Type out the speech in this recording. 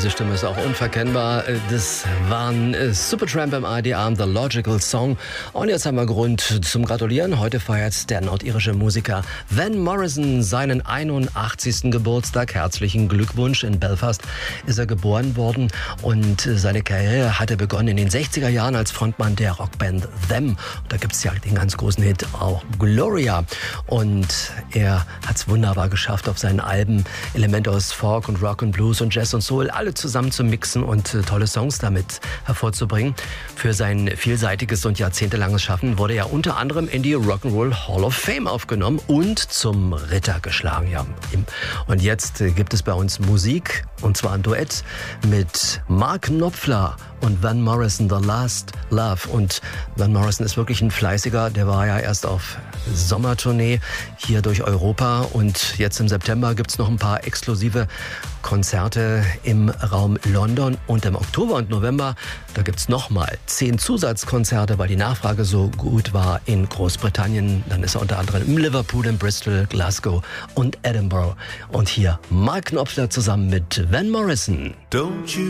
diese Stimme ist auch unverkennbar. Das waren Supertramp im ARD-Abend, The Logical Song. Und jetzt haben wir Grund zum Gratulieren. Heute feiert der nordirische Musiker Van Morrison seinen 81. Geburtstag. Herzlichen Glückwunsch. In Belfast ist er geboren worden und seine Karriere hatte begonnen in den 60er Jahren als Frontmann der Rockband Them. Und da gibt es ja den ganz großen Hit auch Gloria. Und er hat es wunderbar geschafft, auf seinen Alben Elemente aus Folk und Rock und Blues und Jazz und Soul alle zusammen zu mixen und tolle Songs damit hervorzubringen. Für sein vielseitiges und jahrzehntelanges Schaffen wurde er unter anderem in die Rock'n'Roll Hall of Fame aufgenommen und zum Ritter geschlagen. Ja. Und jetzt gibt es bei uns Musik, und zwar ein Duett mit Mark Knopfler und Van Morrison, The Last Love. Und Van Morrison ist wirklich ein Fleißiger, der war ja erst auf Sommertournee hier durch Europa und jetzt im September gibt's noch ein paar exklusive Konzerte im Raum London und im Oktober und November, da gibt's nochmal 10 Zusatzkonzerte, weil die Nachfrage so gut war in Großbritannien. Dann ist er unter anderem in Liverpool, in Bristol, Glasgow und Edinburgh. Und hier Mark Knopfler zusammen mit Van Morrison. Don't you